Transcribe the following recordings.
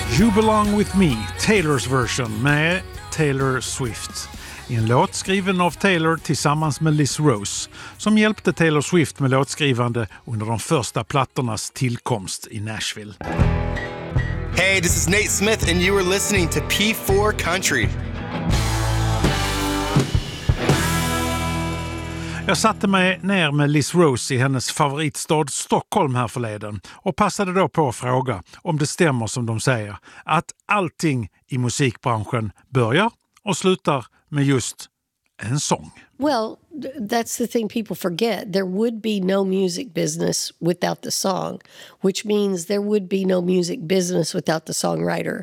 You Belong With Me, Taylors version med Taylor Swift. I en låt skriven av Taylor tillsammans med Liz Rose, som hjälpte Taylor Swift med låtskrivande under de första plattornas tillkomst i Nashville. Hey, this is Nate Smith and you are listening to P4 Country. Jag satte mig ner med Liz Rose i hennes favoritstad Stockholm här förleden och passade då på att fråga om det stämmer som de säger, att allting i musikbranschen börjar och slutar med just en sång. Well, that's the thing people forget. There would be no music business without the song, which means there would be no music business without the songwriter.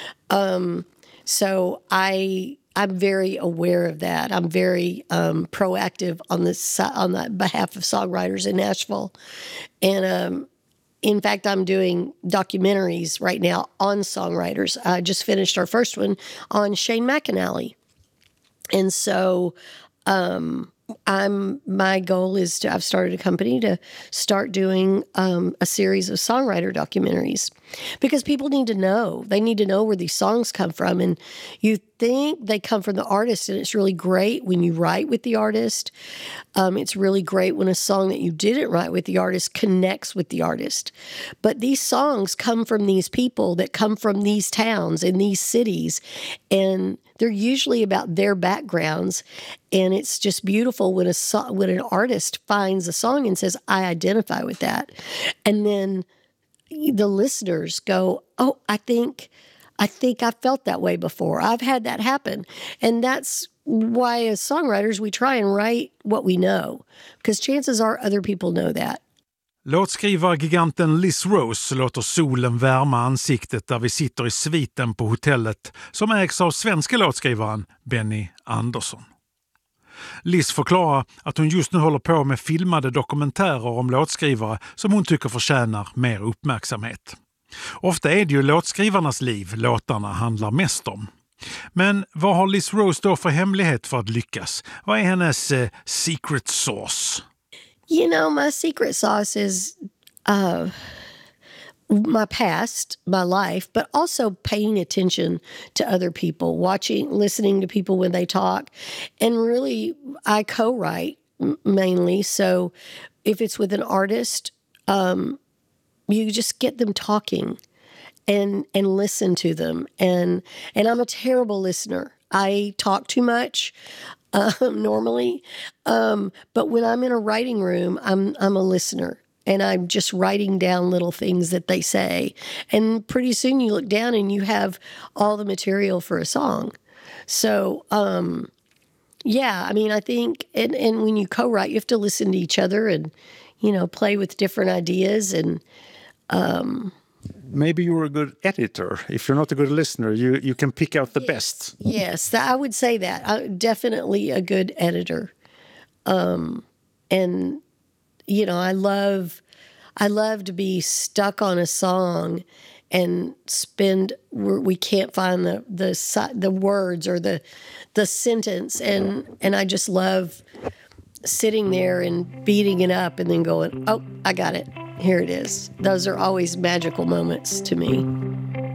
So I'm very aware of that. I'm very proactive on the behalf of songwriters in Nashville. And in fact, I'm doing documentaries right now on songwriters. I just finished our first one on Shane McAnally. And so my goal is I've started a company to start doing a series of songwriter documentaries because people need to know. They need to know where these songs come from. And you think they come from the artist, and it's really great when you write with the artist. It's really great when a song that you didn't write with the artist connects with the artist. But these songs come from these people that come from these towns and these cities, and they're usually about their backgrounds. And it's just beautiful when an artist finds a song and says, I identify with that. And then the listeners go, oh, I think I felt that way before. I've had that happen. And that's why as songwriters we try and write what we know, because chances are other people know that. Låtskrivargiganten Liz Rose låter solen värma ansiktet där vi sitter i sviten på hotellet som ägs av svenska låtskrivaren Benny Andersson. Liz förklarar att hon just nu håller på med filmade dokumentärer om låtskrivare som hon tycker förtjänar mer uppmärksamhet. Ofta är det ju låtskrivarnas liv låtarna handlar mest om. Men vad har Liz Rose då för hemlighet för att lyckas? Vad är hennes secret sauce? You know, my secret sauce is my past, my life, but also paying attention to other people, listening to people when they talk. And really, I co-write mainly. So if it's with an artist, you just get them talking and listen to them. And I'm a terrible listener. I talk too much normally. But when I'm in a writing room, I'm a listener. And I'm just writing down little things that they say. And pretty soon you look down and you have all the material for a song. So, yeah, I mean, I think, and when you co-write, you have to listen to each other and, you know, play with different ideas. And maybe you're a good editor. If you're not a good listener, you can pick out the best. Yes, I would say that. I'm definitely a good editor. And you know, I love to be stuck on a song and we can't find the words or the sentence, and I just love sitting there and beating it up and then going, oh, I got it. Here it is. Those are always magical moments to me.